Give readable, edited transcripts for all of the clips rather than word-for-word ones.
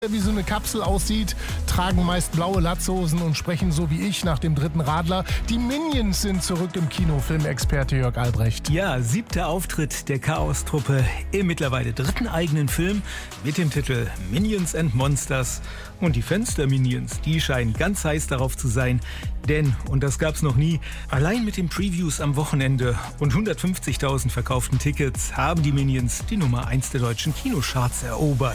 wie so eine Kapsel aussieht, tragen meist blaue Latzhosen und sprechen so wie ich nach dem dritten Radler. Die Minions sind zurück im Kino, Filmexperte Jörg Albrecht. Ja, 7. Auftritt der Chaos-Truppe im mittlerweile 3. eigenen Film mit dem Titel Minions and Monsters. Und die Fans der Minions, die scheinen ganz heiß darauf zu sein. Denn, und das gab's noch nie, allein mit den Previews am Wochenende und 150.000 verkauften Tickets haben die Minions die Nummer 1 der deutschen Kinocharts erobert.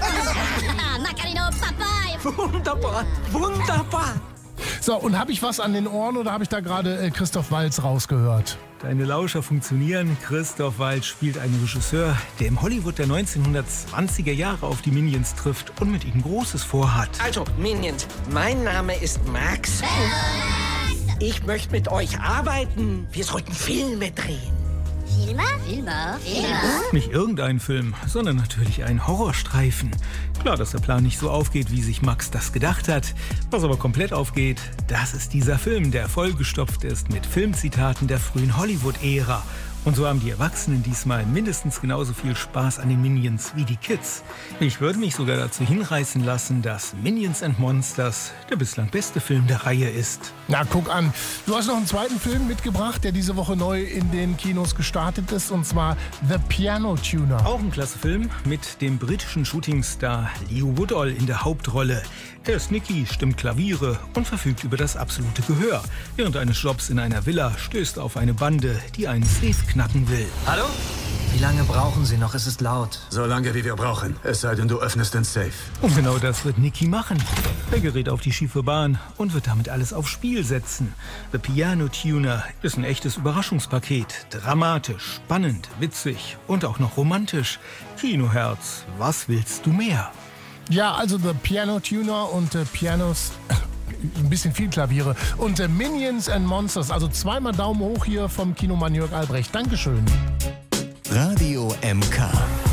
Wunderbar, wunderbar. So, und habe ich was an den Ohren oder habe ich da gerade Christoph Waltz rausgehört? Deine Lauscher funktionieren. Christoph Waltz spielt einen Regisseur, der im Hollywood der 1920er Jahre auf die Minions trifft und mit ihnen Großes vorhat. Also, Minions, mein Name ist Max. Ich möchte mit euch arbeiten. Wir sollten Filme drehen. Filme? Nicht irgendein Film, sondern natürlich ein Horrorstreifen. Klar, dass der Plan nicht so aufgeht, wie sich Max das gedacht hat. Was aber komplett aufgeht, das ist dieser Film, der vollgestopft ist mit Filmzitaten der frühen Hollywood-Ära. Und so haben die Erwachsenen diesmal mindestens genauso viel Spaß an den Minions wie die Kids. Ich würde mich sogar dazu hinreißen lassen, dass Minions and Monsters der bislang beste Film der Reihe ist. Na, guck an. Du hast noch einen zweiten Film mitgebracht, der diese Woche neu in den Kinos gestartet ist, und zwar The Piano Tuner. Auch ein klasse Film mit dem britischen Shootingstar Leigh Woodall in der Hauptrolle. Er ist Nicky, stimmt Klaviere und verfügt über das absolute Gehör. Während eines Jobs in einer Villa stößt er auf eine Bande, die einen Safe knacken will. Hallo? Wie lange brauchen Sie noch? Es ist laut. So lange, wie wir brauchen. Es sei denn, du öffnest den Safe. Und genau das wird Nicky machen. Er gerät auf die schiefe Bahn und wird damit alles aufs Spiel setzen. The Piano Tuner ist ein echtes Überraschungspaket. Dramatisch, spannend, witzig und auch noch romantisch. Kinoherz, was willst du mehr? Ja, also The Piano Tuner und Pianos... ein bisschen viel Klaviere. Und Minions and Monsters, also zweimal Daumen hoch hier vom Kinomann Jörg Albrecht. Dankeschön. Radio MK.